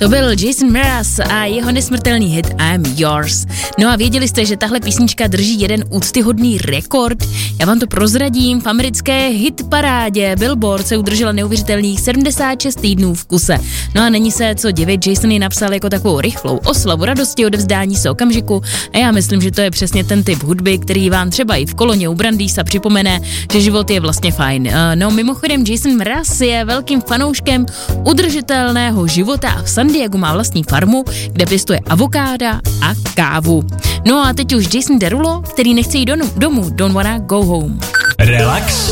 To byl Jason Mraz a jeho nesmrtelný hit I'm Yours. No a věděli jste, že tahle písnička drží jeden úctyhodný rekord? Já vám to prozradím, v americké hitparádě Billboard se udržela neuvěřitelných 76 týdnů v kuse. No a není se co divit, Jason ji napsal jako takovou rychlou oslavu radosti, odevzdání se okamžiku a já myslím, že to je přesně ten typ hudby, který vám třeba i v koloně u Brandýsa připomene, že život je vlastně fajn. No mimochodem Jason Mraz je velkým fanouškem udržitelného života a v San Diegu má vlastní farmu, kde pěstuje avokáda a kávu. No a teď už Jason Derulo, který nechce jít domů, Don't Wanna Go Home. Relax